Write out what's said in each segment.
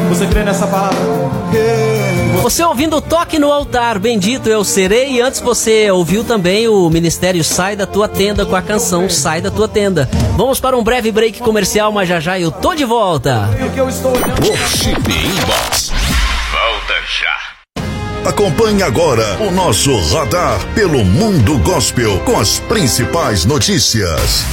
Você crê nessa palavra? Você ouvindo o Toque no Altar, Bendito Eu Serei. E antes você ouviu também o Ministério Sai da Tua Tenda com a canção Sai da Tua Tenda. Vamos para um breve break comercial, mas já eu tô de volta. Worship Inbox. Volta já. Acompanhe agora o nosso radar pelo mundo gospel com as principais notícias.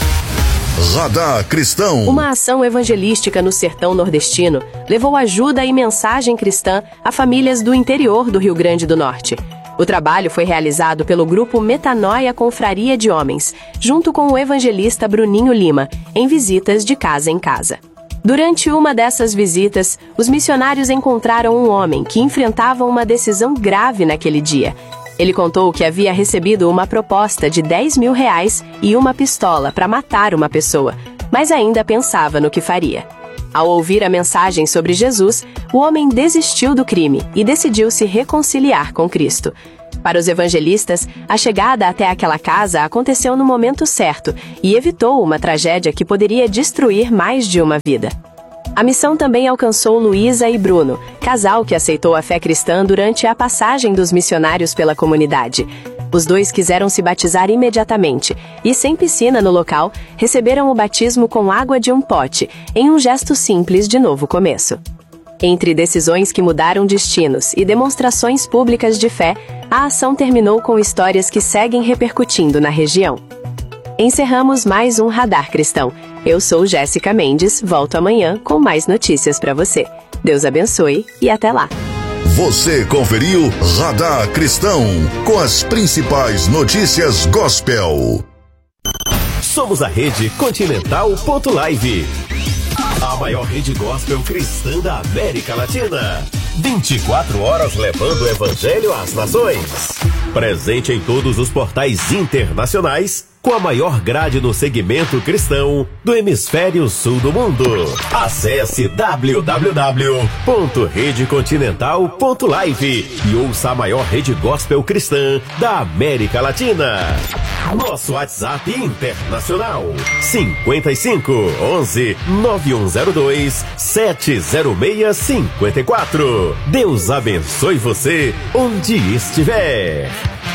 Radar Cristão. Uma ação evangelística no sertão nordestino levou ajuda e mensagem cristã a famílias do interior do Rio Grande do Norte. O trabalho foi realizado pelo grupo Metanoia Confraria de Homens, junto com o evangelista Bruninho Lima, em visitas de casa em casa. Durante uma dessas visitas, os missionários encontraram um homem que enfrentava uma decisão grave naquele dia. Ele contou que havia recebido uma proposta de R$10 mil e uma pistola para matar uma pessoa, mas ainda pensava no que faria. Ao ouvir a mensagem sobre Jesus, o homem desistiu do crime e decidiu se reconciliar com Cristo. Para os evangelistas, a chegada até aquela casa aconteceu no momento certo e evitou uma tragédia que poderia destruir mais de uma vida. A missão também alcançou Luísa e Bruno, casal que aceitou a fé cristã durante a passagem dos missionários pela comunidade. Os dois quiseram se batizar imediatamente e, sem piscina no local, receberam o batismo com água de um pote, em um gesto simples de novo começo. Entre decisões que mudaram destinos e demonstrações públicas de fé, a ação terminou com histórias que seguem repercutindo na região. Encerramos mais um Radar Cristão. Eu sou Jéssica Mendes, volto amanhã com mais notícias para você. Deus abençoe e até lá. Você conferiu Radar Cristão com as principais notícias gospel. Somos a rede Continental.live, a maior rede gospel cristã da América Latina. 24 horas levando o evangelho às nações. Presente em todos os portais internacionais, com a maior grade no segmento cristão do hemisfério sul do mundo. Acesse www.redecontinental.live e ouça a maior rede gospel cristã da América Latina. Nosso WhatsApp internacional 55 11 9102 70654. Deus abençoe você onde estiver.